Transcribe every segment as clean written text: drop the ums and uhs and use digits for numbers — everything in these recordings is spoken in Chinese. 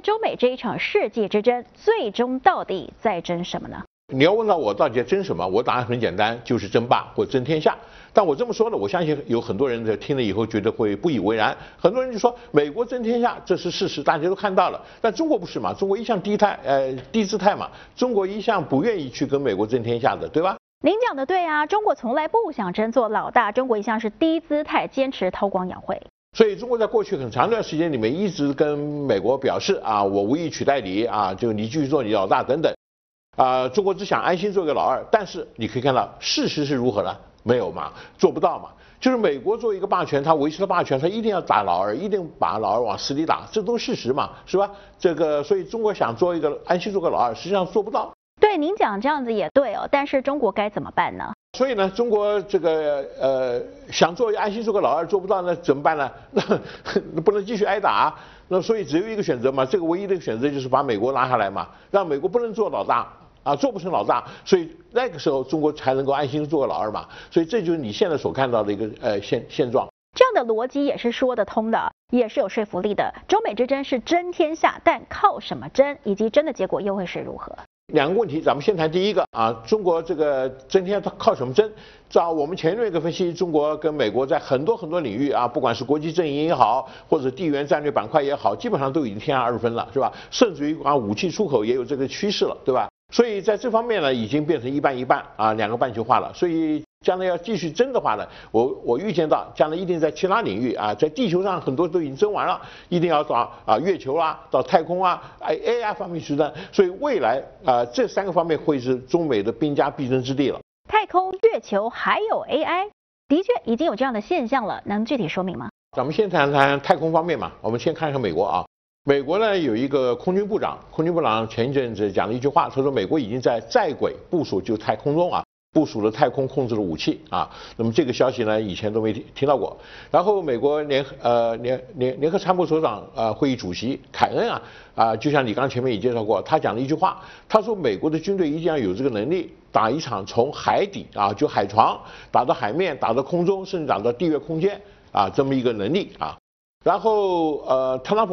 中美这一场世界之争，最终到底在争什么呢？ 你要问到我到底在争什么，我答案很简单，就是争霸或争天下。但我这么说呢，我相信有很多人在听了以后觉得会不以为然。很多人就说美国争天下，这是事实，大家都看到了。但中国不是嘛？中国一向低姿态嘛，中国一向不愿意去跟美国争天下的，对吧？ 您讲的对啊，中国从来不想争做老大，中国一向是低姿态，坚持韬光养晦。 所以中国在过去很长一段时间里面一直跟美国表示啊，我无意取代你啊，就你继续做你老大等等。中国只想安心做个老二，但是你可以看到事实是如何呢？没有嘛，做不到嘛。就是美国作为一个霸权，它维持了霸权，它一定要打老二，一定把老二往死里打，这都是事实嘛，是吧？所以中国想做一个安心做个老二，实际上做不到。 对，您讲这样子也对哦，但是中国该怎么办呢？ 所以呢，中国想做安心做个老二做不到，那怎么办呢？那不能继续挨打，那所以只有一个选择嘛，这个唯一的选择就是把美国拉下来嘛，让美国不能做老大。做不成老大，所以那个时候中国才能够安心做个老二嘛。所以这就是你现在所看到的一个现状。 这样的逻辑也是说得通的，也是有说服力的。中美之争是争天下，但靠什么争，以及争的结果又会是如何？ 两个问题，咱们先谈第一个啊，中国这个争天下靠什么争？照我们前面一个分析，中国跟美国在很多领域啊，不管是国际阵营也好，或者地缘战略板块也好，基本上都已经天下二分了，是吧？甚至于武器出口也有这个趋势了，对吧？所以在这方面呢，已经变成一半一半啊，两个半球化了。所以将来要继续争的话呢，我预见到将来一定在其他领域啊，在地球上很多都已经争完了，一定要到月球啊，到太空啊，AI 方面去争。所以未来这三个方面会是中美的兵家必争之地了。 太空、月球还有 AI， 的确已经有这样的现象了，能具体说明吗？ 咱们先谈谈太空方面嘛，我们先看看美国啊。美国呢有一个空军部长前一阵子讲了一句话，他说美国已经在轨部署就太空中部署了太空控制的武器啊。那么这个消息呢以前都没听到过。然后美国联合参谋首长会议主席凯恩就像你刚前面也介绍过，他讲了一句话，他说美国的军队一定要有这个能力打一场从海底就海床打到海面，打到空中，甚至打到地月空间这么一个能力啊。然后特朗普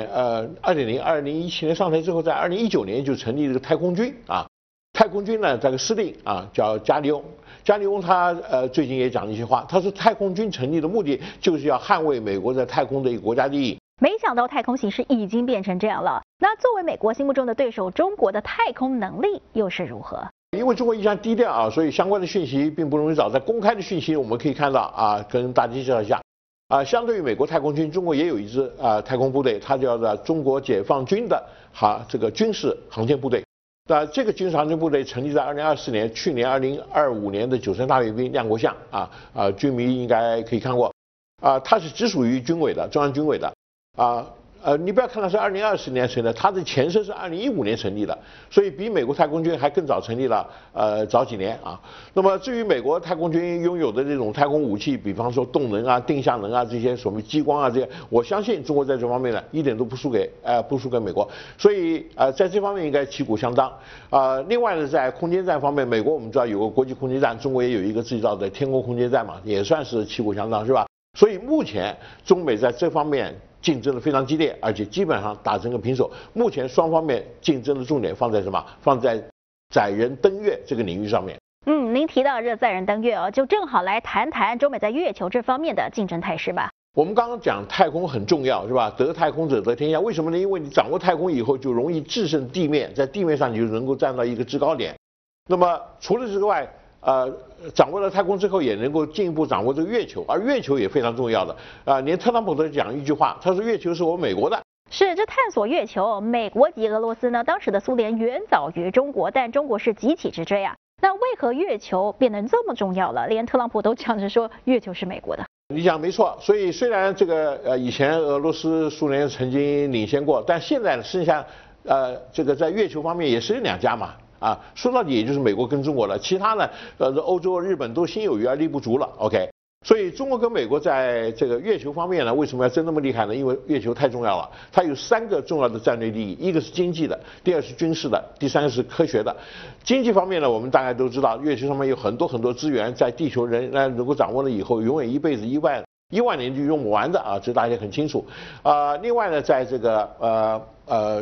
2017年上台之后，在2019年就成立这个太空军太空军呢这个司令叫加里翁他最近也讲了一些话，他说太空军成立的目的就是要捍卫美国在太空的一个国家利益。 没想到太空形势已经变成这样了，那作为美国心目中的对手，中国的太空能力又是如何？ 因为中国一向低调所以相关的讯息并不容易找，在公开的讯息我们可以看到跟大家介绍一下。相对于美国太空军，中国也有一支太空部队，它叫做中国解放军的这个军事航天部队。这个军事航天部队成立在2024年，去年2025年的9·3大阅兵亮过相军迷应该可以看过它是直属于军委的，中央军委的你不要看它是2020年成立的，它的前身是2015年成立的，所以比美国太空军还更早成立了早几年那么至于美国太空军拥有的这种太空武器，比方说动能定向能这些所谓激光这些，我相信中国在这方面呢一点都不输给美国，所以在这方面应该旗鼓相当另外呢，在空间站方面，美国我们知道有个国际空间站，中国也有一个自己造的天宫空间站嘛，也算是旗鼓相当，是吧？所以目前中美在这方面竞争的非常激烈，而且基本上打成个平手。目前双方面竞争的重点放在什么？放在载人登月这个领域上面。 您提到这载人登月就正好来谈谈中美在月球这方面的竞争态势吧。 我们刚刚讲太空很重要，是吧？得太空者得天下。为什么呢？因为你掌握太空以后，就容易制胜地面，在地面上你就能够站到一个制高点。那么除了之外，掌握了太空之后，也能够进一步掌握这个月球，而月球也非常重要的连特朗普都讲一句话，他说月球是我美国的。 是，这探索月球，美国及俄罗斯呢，当时的苏联远早于中国，但中国是急起直追那为何月球变得这么重要了？连特朗普都讲着说月球是美国的。 你讲没错，所以虽然这个以前俄罗斯、苏联曾经领先过，但现在呢，剩下这个在月球方面也是两家嘛。说到底也就是美国跟中国了，其他呢，欧洲、日本都心有余而力不足了。OK， 所以中国跟美国在这个月球方面呢，为什么要争那么厉害呢？因为月球太重要了，它有3个重要的战略利益，一个是经济的，第二是军事的，第三个是科学的。经济方面呢，我们大概都知道，月球上面有很多资源，在地球人能够掌握了以后，永远一辈子1万年就用不完的这大家很清楚另外呢，在这个